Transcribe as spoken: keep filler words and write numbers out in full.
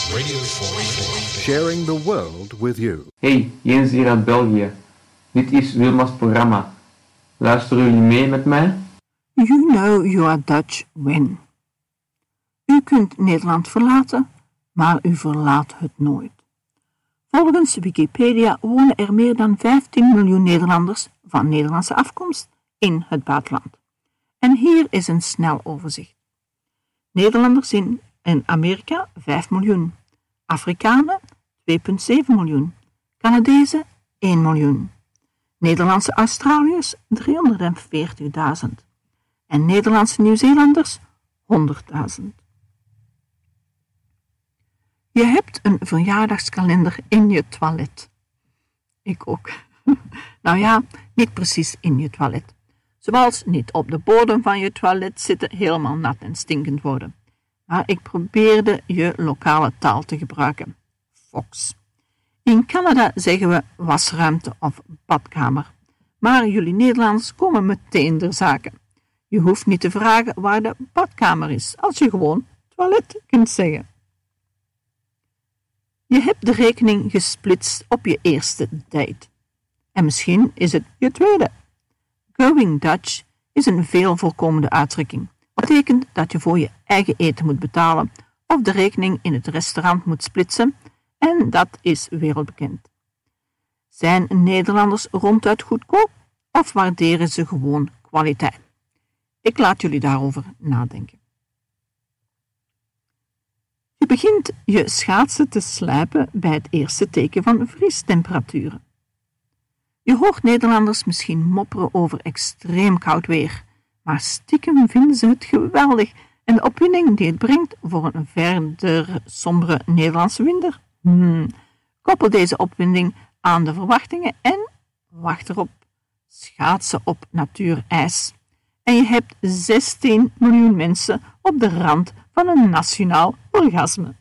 Radio forty-four. Sharing the world with you. Hey, Jens hier uit België. Dit is Wilma's programma. Luisteren jullie mee met mij? You know you are Dutch when. U kunt Nederland verlaten, maar u verlaat het nooit. Volgens Wikipedia wonen er meer dan vijftien miljoen Nederlanders van Nederlandse afkomst in het buitenland. En hier is een snel overzicht. Nederlanders in, in Amerika vijf miljoen, Afrikanen twee komma zeven miljoen, Canadezen één miljoen, Nederlandse Australiërs driehonderdveertigduizend en Nederlandse Nieuw-Zeelanders honderdduizend. Je hebt een verjaardagskalender in je toilet. Ik ook. Nou ja, niet precies in je toilet. Zoals niet op de bodem van je toilet zitten, helemaal nat en stinkend worden. Maar ik probeerde je lokale taal te gebruiken. Fox. In Canada zeggen we wasruimte of badkamer. Maar jullie Nederlanders komen meteen ter zake. Je hoeft niet te vragen waar de badkamer is, als je gewoon toilet kunt zeggen. Je hebt de rekening gesplitst op je eerste date. En misschien is het je tweede. Going Dutch is een veel voorkomende uitdrukking. Dat betekent dat je voor je eigen eten moet betalen of de rekening in het restaurant moet splitsen en dat is wereldbekend. Zijn Nederlanders ronduit goedkoop of waarderen ze gewoon kwaliteit? Ik laat jullie daarover nadenken. Je begint je schaatsen te slijpen bij het eerste teken van vriestemperaturen. Je hoort Nederlanders misschien mopperen over extreem koud weer, maar stiekem vinden ze het geweldig en de opwinding die het brengt voor een verder sombere Nederlandse winter. Hmm. Koppel deze opwinding aan de verwachtingen en wacht erop. Schaatsen op natuurijs. En je hebt zestien miljoen mensen op de rand van een nationaal orgasme.